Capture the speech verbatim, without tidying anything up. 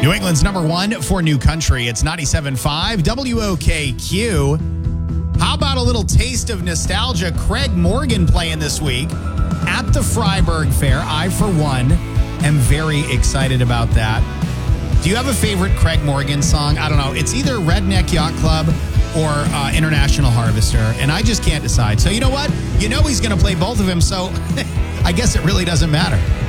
New England's number one for New Country. It's ninety-seven point five W O K Q. How about a little taste of nostalgia? Craig Morgan playing this week at the Freiburg Fair. I, for one, am very excited about that. Do you have a favorite Craig Morgan song? I don't know. It's either Redneck Yacht Club or uh, International Harvester, and I just can't decide. So you know what? You know he's going to play both of them, so I guess it really doesn't matter.